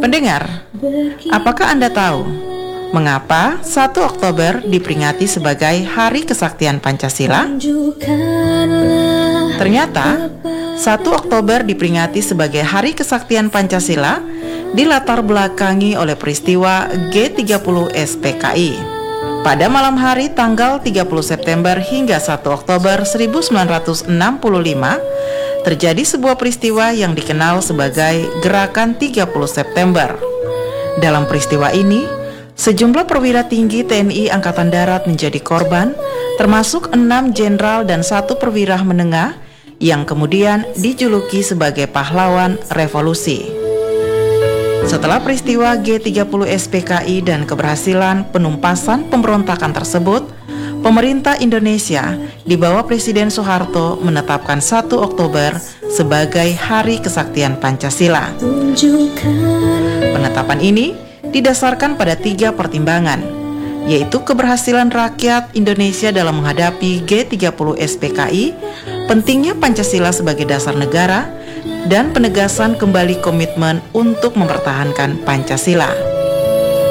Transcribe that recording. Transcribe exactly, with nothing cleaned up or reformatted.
Pendengar, apakah Anda tahu mengapa satu Oktober diperingati sebagai Hari Kesaktian Pancasila? Ternyata, satu Oktober diperingati sebagai Hari Kesaktian Pancasila dilatar belakangi oleh peristiwa G tiga puluh S P K I. Pada malam hari tanggal tiga puluh September hingga satu Oktober seribu sembilan ratus enam puluh lima, terjadi sebuah peristiwa yang dikenal sebagai Gerakan tiga puluh September. Dalam peristiwa ini, sejumlah perwira tinggi T N I Angkatan Darat menjadi korban, termasuk enam jenderal dan satu perwira menengah yang kemudian dijuluki sebagai pahlawan revolusi. Setelah peristiwa G tiga puluh S P K I dan keberhasilan penumpasan pemberontakan tersebut, pemerintah Indonesia di bawah Presiden Soeharto menetapkan satu Oktober sebagai Hari Kesaktian Pancasila. Penetapan ini didasarkan pada tiga pertimbangan, yaitu keberhasilan rakyat Indonesia dalam menghadapi G tiga puluh S P K I, pentingnya Pancasila sebagai dasar negara, dan penegasan kembali komitmen untuk mempertahankan Pancasila.